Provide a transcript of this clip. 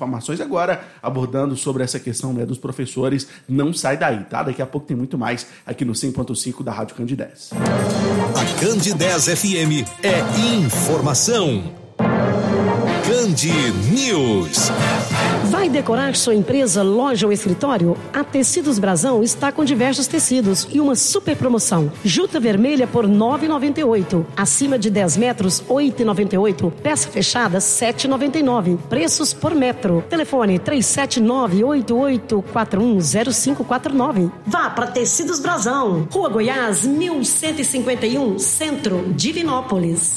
informações agora, abordando sobre essa questão, né, dos professores. Não sai daí, tá? Daqui a pouco tem muito mais aqui no 100.5 da Rádio Candidez. A Candidez FM é informação. Candi News. Vai decorar sua empresa, loja ou escritório? A Tecidos Brasão está com diversos tecidos e uma super promoção. Juta vermelha por R$ 9,98. Acima de 10 metros, R$ 8,98. Peça fechada, R$ 7,99. Preços por metro. Telefone 379-8841-0549. Vá para Tecidos Brasão. Rua Goiás, 1151, Centro, Divinópolis.